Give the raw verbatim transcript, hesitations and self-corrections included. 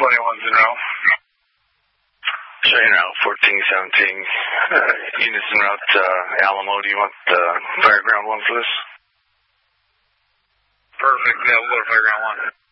twenty-one's en route. Sure, en route, fourteen seventeen. Uh, units en route, uh, Alamo, do you want the uh, Fireground one for this? Perfect, yeah, we'll go to Fireground one.